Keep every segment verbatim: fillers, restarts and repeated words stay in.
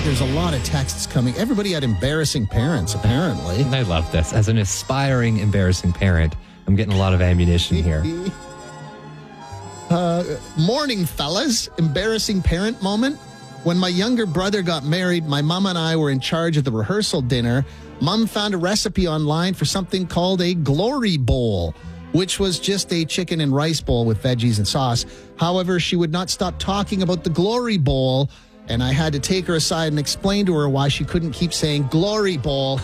there's a lot of texts coming. Everybody had embarrassing parents, apparently. I love this. As an aspiring, embarrassing parent, I'm getting a lot of ammunition here. uh, morning, fellas. Embarrassing parent moment. When my younger brother got married, my mom and I were in charge of the rehearsal dinner. Mom found a recipe online for something called a glory bowl, which was just a chicken and rice bowl with veggies and sauce. However, she would not stop talking about the glory bowl, and I had to take her aside and explain to her why she couldn't keep saying glory bowl.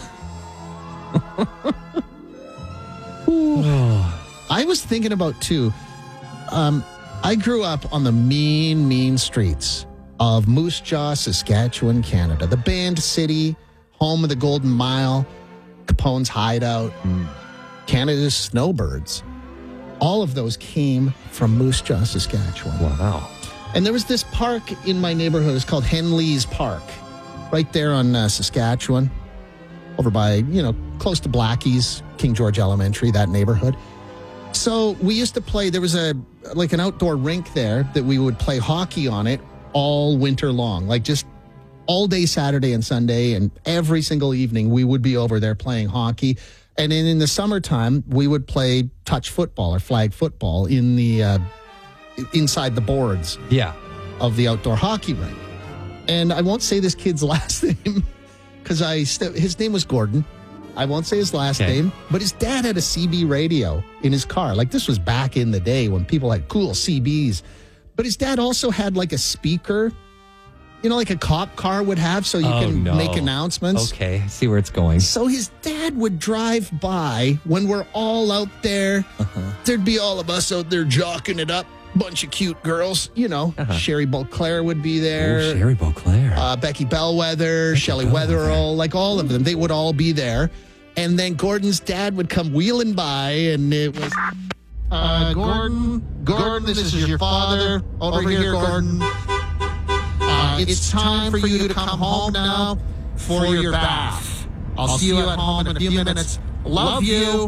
I was thinking about, too, um, I grew up on the mean, mean streets of Moose Jaw, Saskatchewan, Canada. The banned city, home of the Golden Mile, Capone's Hideout, mm. Canada's snowbirds. All of those came from Moose Jaw, Saskatchewan. Wow. And there was this park in my neighborhood. It was called Henley's Park, right there on uh, Saskatchewan, over by, you know, close to Blackie's, King George Elementary, that neighborhood. So we used to play, there was a like an outdoor rink there that we would play hockey on it all winter long, like just all day Saturday and Sunday, and every single evening we would be over there playing hockey. And then in the summertime, we would play touch football or flag football in the uh, inside the boards yeah. of the outdoor hockey rink. And I won't say this kid's last name because I st- his name was Gordon. I won't say his last okay. name, but his dad had a C B radio in his car. Like, this was back in the day when people had cool C Bs. But his dad also had like a speaker, you know, like a cop car would have, so you oh, can no. make announcements. Okay, I see where it's going. So his dad would drive by when we're all out there. Uh-huh. There'd be all of us out there jocking it up. Bunch of cute girls, you know. Uh-huh. Sherry Beauclair would be there. Oh, Sherry Beauclair. Uh, Becky Bellwether, Shelley Weatherall, like all of them. They would all be there. And then Gordon's dad would come wheeling by, and it was... Uh, Gordon, Gordon, this is your father. Over here, Gordon. Uh, it's time for you to come home now for your bath. I'll see you at home in a few minutes. Love you.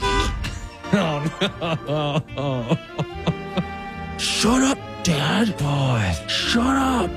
Oh, no. Shut up, Dad. Boy. Shut up.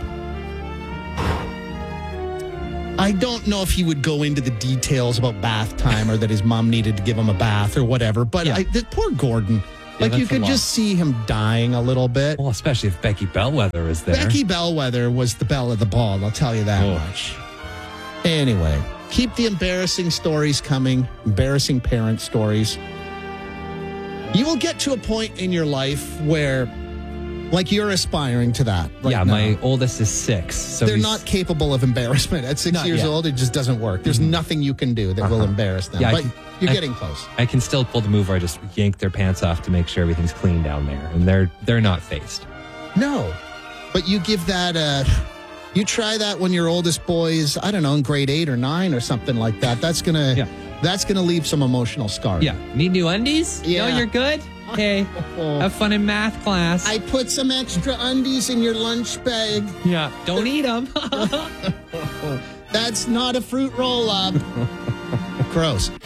I don't know if he would go into the details about bath time or that his mom needed to give him a bath or whatever, but yeah. I, the, poor Gordon. Yeah, like, you could just see him dying a little bit. Well, especially if Becky Bellwether was there. Becky Bellwether was the belle of the ball, I'll tell you that oh. much. Anyway, keep the embarrassing stories coming, embarrassing parent stories. You will get to a point in your life where, like, you're aspiring to that right yeah, now. my oldest is six. So They're he's... not capable of embarrassment. At six not years yet. old, it just doesn't work. There's mm-hmm. nothing you can do that uh-huh. will embarrass them. Yeah, but can, you're I, getting close. I can still pull the move where I just yank their pants off to make sure everything's clean down there. And they're they're not faced. No. But you give that, uh, you try that when your oldest boy is, I don't know, in grade eight or nine or something like that. That's going to... Yeah. That's going to leave some emotional scars. Yeah. Need new undies? Yeah. No, you're good? Okay. Have fun in math class. I put some extra undies in your lunch bag. Yeah. Don't eat them. That's not a fruit roll-up. Gross.